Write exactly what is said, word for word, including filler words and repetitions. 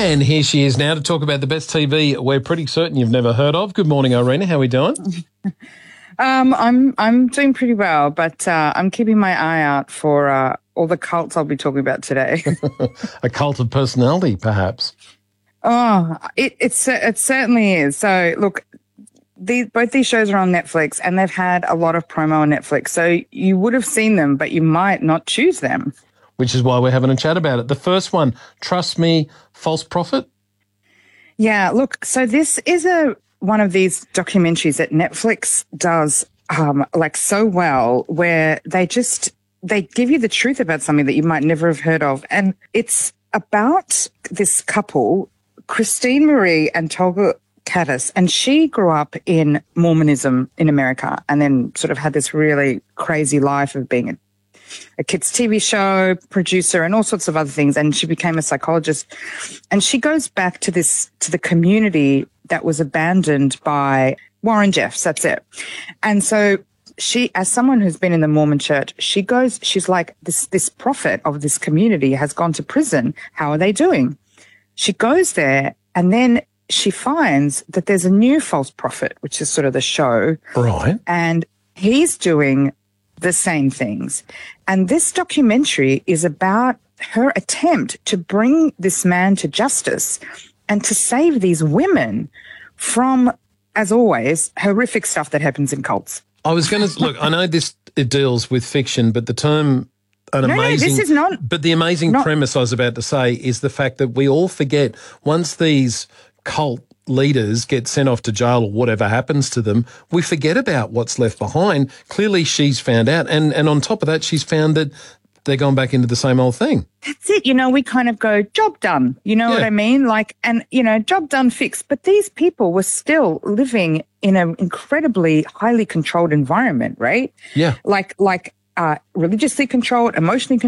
And here she is now to talk about the best T V we're pretty certain you've never heard of. Good morning, Irina. How are we doing? Um, I'm I'm doing pretty well, but uh, I'm keeping my eye out for uh, all the cults I'll be talking about today. A cult of personality, perhaps. Oh, it it's it certainly is. So look, these both these shows are on Netflix, and they've had a lot of promo on Netflix. So you would have seen them, but you might not choose them. Which is why we're having a chat about it. The first one, Trust Me, False Prophet. Yeah, look, so this is a one of these documentaries that Netflix does um, like so well, where they just they give you the truth about something that you might never have heard of, and it's about this couple, Christine Marie and Tolga Caddis, and she grew up in Mormonism in America, and then sort of had this really crazy life of being a a kids' T V show producer and all sorts of other things. And she became a psychologist. And she goes back to this, to the community that was abandoned by Warren Jeffs. That's it. And so she, as someone who's been in the Mormon church, she goes, she's like, this, this prophet of this community has gone to prison. How are they doing? She goes there, and then she finds that there's a new false prophet, which is sort of the show. Right. And he's doing the same things. And this documentary is about her attempt to bring this man to justice and to save these women from, as always, horrific stuff that happens in cults. I was going to, look, I know this it deals with fiction, but the term, an no, amazing, no, this is not. But the amazing not, premise I was about to say is the fact that we all forget once these cult leaders get sent off to jail or whatever happens to them, we forget about what's left behind. Clearly she's found out. And, and on top of that, she's found that they're going back into the same old thing. That's it. You know, we kind of go, job done. You know yeah. what I mean? Like, and, you know, job done, fixed. But these people were still living in an incredibly highly controlled environment, right? Yeah. Like, like, uh, religiously controlled, emotionally controlled.